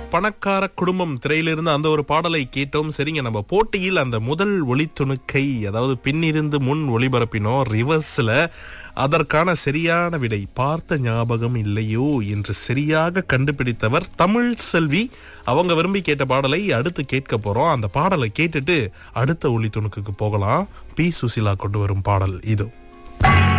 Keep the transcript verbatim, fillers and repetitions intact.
பணக்கார குடும்பம் திரையிலிருந்து அந்த ஒரு பாடலை கேட்டோம். சரிங்க, நம்ம போட்டியில் அந்த முதல் ஒளித்துணுக்கை, அதாவது பின்னிருந்து முன் ஒளிபரப்பினோம் ரிவர்ஸ்ல. அதற்கான சரியான விடை பார்த்த ஞாபகம் இல்லையோ என்று சரியாக கண்டுபிடித்தவர் தமிழ் செல்வி. அவங்க விரும்பி கேட்ட பாடலை அடுத்து கேட்க போறோம். அந்த பாடலை கேட்டுட்டு அடுத்த ஒளித்துணுக்குக்கு போகலாம். பி சுசிலா கொண்டு வரும் பாடல் இது.